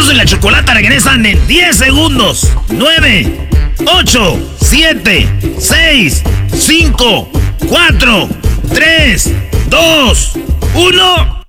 Erasmo y la Chocolata regresan en 10 segundos. 9, 8, 7, 6, 5, 4, 3, 2, 1.